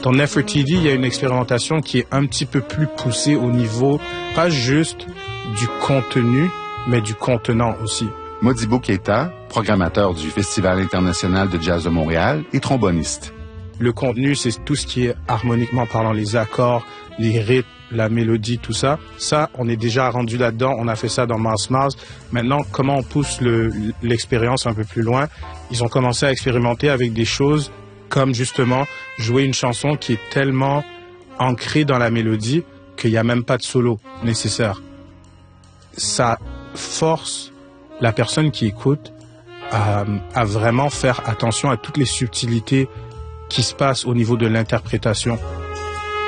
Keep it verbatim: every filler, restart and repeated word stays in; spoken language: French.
Dans Nefertiti, il y a une expérimentation qui est un petit peu plus poussée au niveau, pas juste du contenu, mais du contenant aussi. Modibo Keita, programmateur du Festival international de jazz de Montréal et tromboniste. Le contenu, c'est tout ce qui est harmoniquement parlant, les accords, les rythmes, la mélodie, tout ça. Ça, on est déjà rendu là-dedans. On a fait ça dans Mars Mars. Maintenant, comment on pousse le, l'expérience un peu plus loin? Ils ont commencé à expérimenter avec des choses comme justement jouer une chanson qui est tellement ancrée dans la mélodie qu'il n'y a même pas de solo nécessaire. Ça force la personne qui écoute à, à vraiment faire attention à toutes les subtilités qui se passent au niveau de l'interprétation.